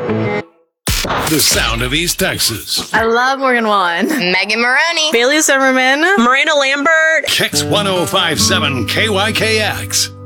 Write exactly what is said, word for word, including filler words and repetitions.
The sound of East Texas. I love Morgan Wallen. Megan Maroney. Bailey Zimmerman. Miranda Lambert. Kix one oh five point seven K Y K X.